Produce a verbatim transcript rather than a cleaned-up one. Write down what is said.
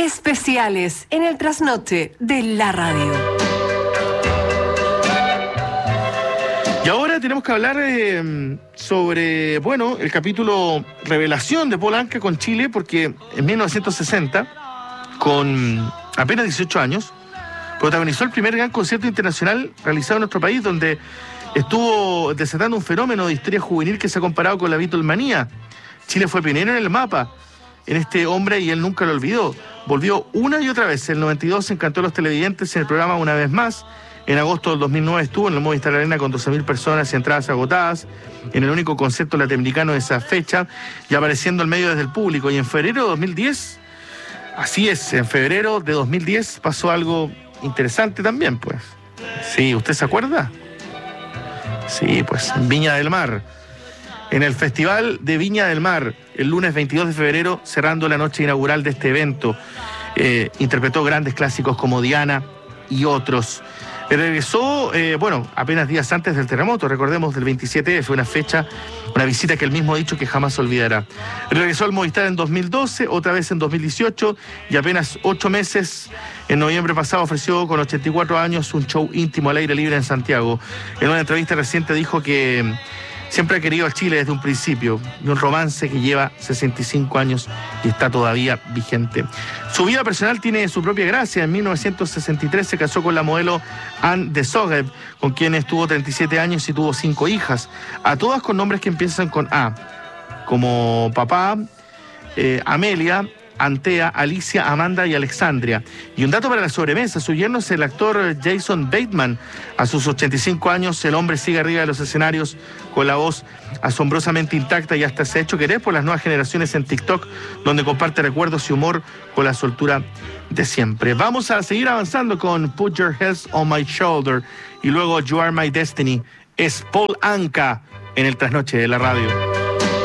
Especiales en el trasnoche de la radio. Y ahora tenemos que hablar eh, sobre, bueno, el capítulo Revelación de Paul Anka con Chile, porque en mil novecientos sesenta, con apenas dieciocho años, protagonizó el primer gran concierto internacional realizado en nuestro país, donde estuvo desatando un fenómeno de histeria juvenil que se ha comparado con la Beatlemanía. Chile fue pionero en el mapa en este hombre y él nunca lo olvidó. Volvió una y otra vez. En el noventa y dos encantó a los televidentes en el programa Una Vez Más. En agosto del dos mil nueve estuvo en el Movistar Arena con doce mil personas y entradas agotadas, en el único concierto latinoamericano de esa fecha, y apareciendo al medio desde el público. Y en febrero de dos mil diez, así es, en febrero de dos mil diez pasó algo interesante también, pues. Sí, ¿usted se acuerda? Sí, pues, Viña del Mar. En el Festival de Viña del Mar, el lunes veintidós de febrero, cerrando la noche inaugural de este evento, eh, interpretó grandes clásicos como Diana y otros. Regresó, eh, bueno, apenas días antes del terremoto, recordemos, del veintisiete, fue una fecha, una visita que él mismo ha dicho que jamás olvidará. Regresó al Movistar en dos mil doce, otra vez en dos mil dieciocho, y apenas ocho meses, en noviembre pasado, ofreció con ochenta y cuatro años un show íntimo al aire libre en Santiago. En una entrevista reciente dijo que siempre ha querido a Chile desde un principio, y un romance que lleva sesenta y cinco años y está todavía vigente. Su vida personal tiene su propia gracia. En mil novecientos sesenta y tres se casó con la modelo Anne de Sogev, con quien estuvo treinta y siete años y tuvo cinco hijas, a todas con nombres que empiezan con A, como papá, eh, Amelia, Antea, Alicia, Amanda y Alexandria. Y un dato para la sobremesa: su yerno es el actor Jason Bateman. A sus ochenta y cinco años, el hombre sigue arriba de los escenarios con la voz asombrosamente intacta y hasta se ha hecho querer por las nuevas generaciones en TikTok, donde comparte recuerdos y humor con la soltura de siempre. Vamos a seguir avanzando con Put Your Head on My Shoulder y luego You Are My Destiny. Es Paul Anka en el trasnoche de la radio.